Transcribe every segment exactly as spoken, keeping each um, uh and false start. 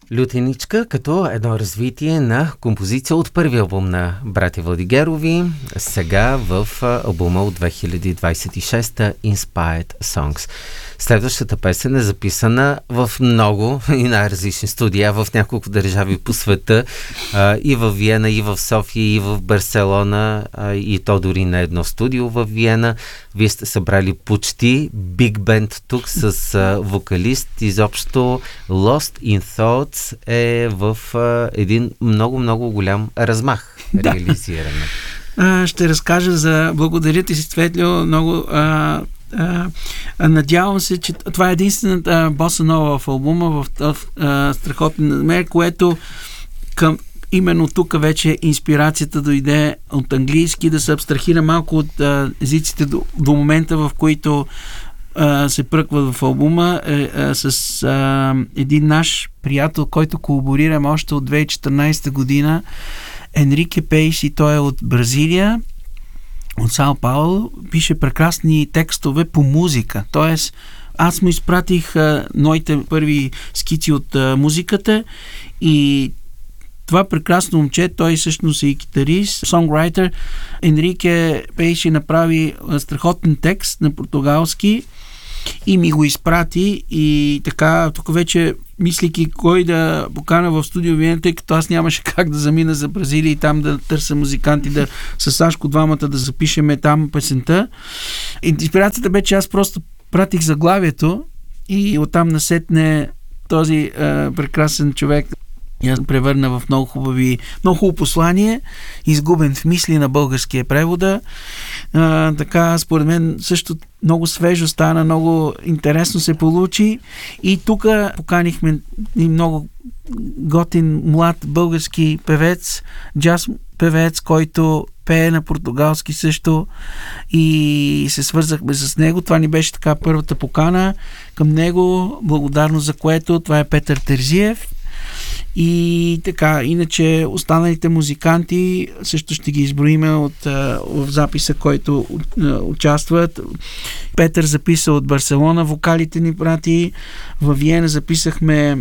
Лютеничка като едно развитие на композиция от първи албум на братя Владигерови, сега в албума от две хиляди двадесет и шеста Inspired Songs. Следващата песен е записана в много и най-различни студия в няколко държави по света, и в Виена, и в София, и в Барселона, и то дори на едно студио в Виена. Вие сте събрали почти биг бенд тук с вокалист. Изобщо Lost in Thoughts е в един много-много голям размах реализиране. Да. Ще разкажа за благодаря ти си, Светлио, много а, а, надявам се, че това е единствената боса нова в албума, в, в а, страхотен намер, което към именно тук вече инспирацията дойде от английски, да се абстрахира малко от а, езиците до, до момента, в които а, се пръква в албума е, а, с а, един наш приятел, който колаборираме още от две хиляди и четиринадесета година, Енрике Пейси. Той е от Бразилия, от Сао Пауло, пише прекрасни текстове по музика. Тоест, аз му изпратих а, моите първи скици от а, музиката и това прекрасно момче, той всъщност е и китарист, сонграйтер. Енрике Пейши направи страхотен текст на португалски и ми го изпрати, и така, тук вече мислики кой да покана в студио Виена, тъй като аз нямаше как да замина за Бразилия и там да търся музиканти, да с Сашко двамата да запишеме там песента. Инспирацията бе, че аз просто пратих заглавието и оттам насетне този е, прекрасен човек я превърна в много хубави, много хубаво послание, изгубен в мисли на българския превода. А, така, според мен също много свежо стана, много интересно се получи, и тук поканихме и много готин млад български певец, джаз певец, който пее на португалски също, и се свързахме с него. Това ни беше така първата покана към него, благодарно за което. Това е Петър Терзиев. И така, иначе останалите музиканти също ще ги изброиме от, в записа, който участват. Петър записа от Барселона, вокалите ни прати. В Виена записахме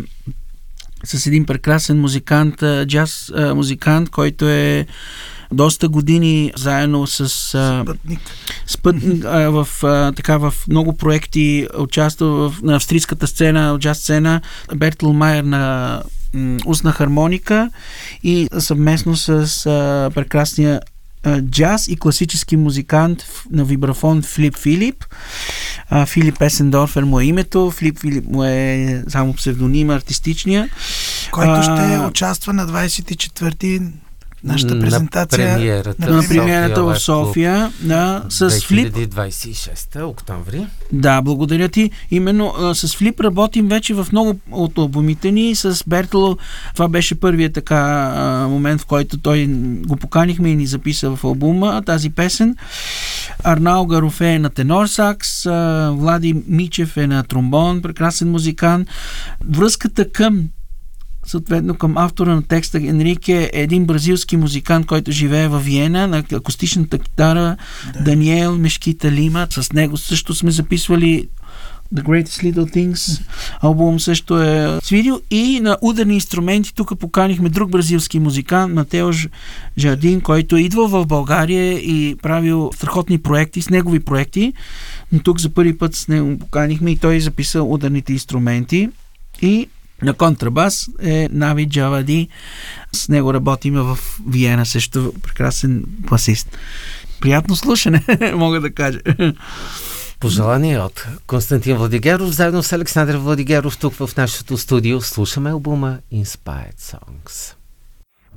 с един прекрасен музикант, джаз музикант, който е доста години заедно с Спътник, Спътник а, в, а, така, в много проекти участва в, на австрийската сцена, джаз сцена. Бертъл Майер на устна хармоника, и съвместно с а, прекрасния а, джаз и класически музикант на вибрафон Филип Филип. А, Филип Есендорфер му е името, Филип Филип му е само псевдоним, артистичния. Който а, ще участва на двадесет и четвърти нашата презентация. На премиерата, на премиерата в София. Да, с две хиляди Флип. двадесет и шеста октомври. Да, благодаря ти. Именно а, с Флип работим вече в много от албумите ни. С Бертъл, това беше първият така а, момент, в който той го поканихме и ни записа в албума тази песен. Арнал Гарофе е на тенор сакс, а, Влади Мичев е на тромбон, прекрасен музикант. Връзката към съответно към автора на текста Енрике е един бразилски музикант, който живее във Виена на акустичната китара, да. Даниел Мешкита Лима. С него също сме записвали The Greatest Little Things. Албум също е свирил, и на ударни инструменти тук поканихме друг бразилски музикант, Матео Жардин, който е идвал в България и правил страхотни проекти, с негови проекти, но тук за първи път с него поканихме и той записа ударните инструменти. И на контрабас е Нави Джавади. С него работиме в Виена, също прекрасен басист. Приятно слушане, мога да кажа. Пожелание от Константин Владигеров, заедно с Александър Владигеров тук в нашото студио. Слушаме албума Inspired Songs.